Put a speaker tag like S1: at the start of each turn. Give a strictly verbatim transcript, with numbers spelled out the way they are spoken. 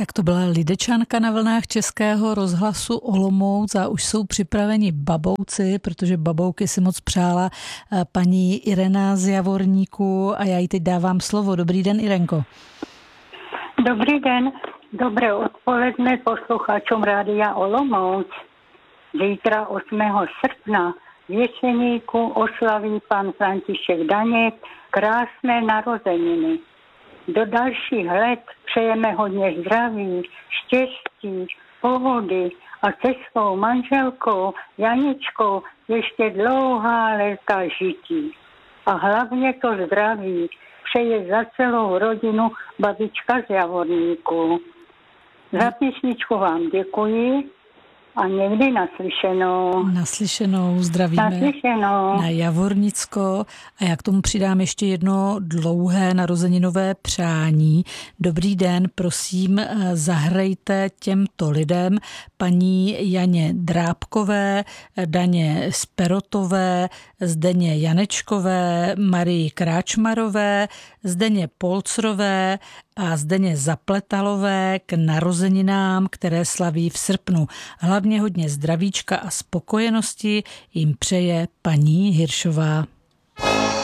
S1: Tak to byla Lidečanka na vlnách Českého rozhlasu Olomouc a už jsou připraveni babouci, protože babouky si moc přála paní Irena z Javorníku a já jí teď dávám slovo. Dobrý den, Irenko.
S2: Dobrý den, dobré odpoledne posluchačům Rádia Olomouc. Zítra osmého srpna v Jeseníku oslaví pan František Daněk krásné narozeniny. Do dalších let přejeme hodně zdraví, štěstí, pohody a se svou manželkou Janičkou ještě dlouhá léta žití. A hlavně to zdraví přeje za celou rodinu babička z Javorníku. Za písničku vám děkuji a někdy naslyšenou.
S1: Naslyšenou, zdravíme
S2: Naslyšenou.
S1: Na Javornicko a já k tomu přidám ještě jedno dlouhé narozeninové přání. Dobrý den, prosím, zahrajte těmto lidem: paní Janě Drábkové, Daně Sperotové, Zdeně Janečkové, Marii Kráčmarové, Zdeně Polcrové a Zdeně Zapletalové k narozeninám, které slaví v srpnu. Hlavně hodně zdravíčka a spokojenosti jim přeje paní Hiršová.